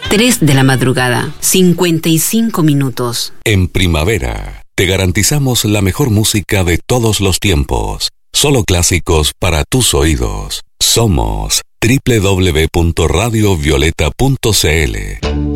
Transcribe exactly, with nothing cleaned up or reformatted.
tres de la madrugada, cincuenta y cinco minutos. En primavera, te garantizamos la mejor música de todos los tiempos. Solo clásicos para tus oídos. Somos doble u doble u doble u punto radio violeta punto c l.